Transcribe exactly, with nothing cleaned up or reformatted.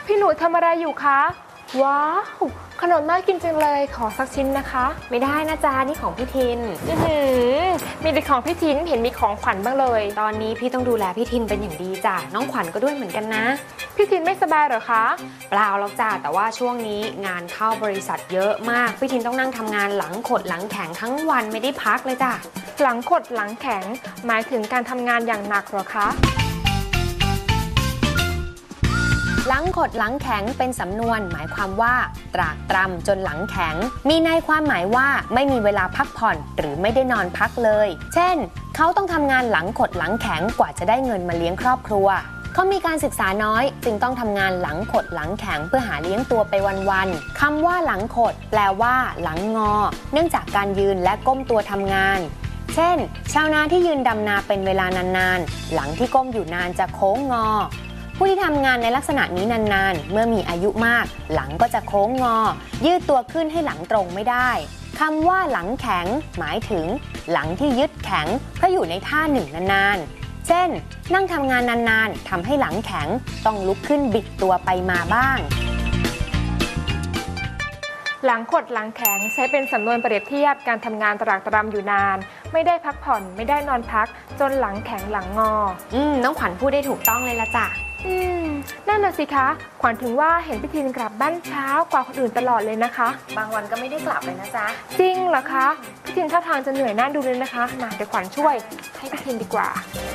พี่หนูทำอะไรอยู่คะว้าวขนมน่ากินจังเลยขอสักชิ้นนะคะไม่ได้นะจ๊ะนี่ของพี่ทินมีแต่ของพี่ทินเห็นมีของขวัญบ้างเลยตอนนี้พี่ต้องดูแลพี่ทินเป็นอย่างดีจ้ะน้องขวัญก็ด้วยเหมือนกันนะพี่ทินไม่สบายเหรอคะเปล่าหรอกจ้ะแต่ว่าช่วงนี้งานเข้าบริษัทเยอะมากพี่ทินต้องนั่งทำงานหลังขดหลังแข็งทั้งวันไม่ได้พักเลยจ้ะหลังขดหลังแข็งหมายถึงการทำงานอย่างหนักเหรอคะหลังขดหลังแข็งเป็นสำนวนหมายความว่าตรากตรำจนหลังแข็งมีในความหมายว่าไม่มีเวลาพักผ่อนหรือไม่ได้นอนพักเลยเช่นเขาต้องทำงานหลังขดหลังแข็งกว่าจะได้เงินมาเลี้ยงครอบครัวเขามีการศึกษาน้อยจึงต้องทำงานหลังขดหลังแข็งเพื่อหาเลี้ยงตัวไปวันๆคำว่าหลังขดแปลว่าหลังงอเนื่องจากการยืนและก้มตัวทำงานเช่นชาวนาที่ยืนดำนาเป็นเวลานานๆหลังที่ก้มอยู่นานจะโค้งงอผู้ที่ทำงานในลักษณะนี้นานๆเมื่อมีอายุมากหลังก็จะโค้งงอยืดตัวขึ้นให้หลังตรงไม่ได้คำว่าหลังแข็งหมายถึงหลังที่ยึดแข็งเพราะอยู่ในท่าหนึ่งนานๆเช่นนั่งทำงานนานๆทำให้หลังแข็งต้องลุกขึ้นบิดตัวไปมาบ้างหลังขดหลังแข็งใช้เป็นสำนวนเปรียบเทียบการทำงานตรากตรำอยู่นานไม่ได้พักผ่อนไม่ได้นอนพักจนหลังแข็งหลังงออืมน้องขวัญพูดได้ถูกต้องเลยละจ้ะอืมนั่นน่ะสิคะขวัญถึงว่าเห็นพี่ทินกลับบ้านเช้ากว่าคนอื่นตลอดเลยนะคะบางวันก็ไม่ได้กลับเลยนะจ๊ะจริงเหรอคะพี่ทินท่าทางจะเหนื่อยน่าดูเลยนะคะมาเดี๋ยวขวัญช่วยให้พี่ทินดีกว่า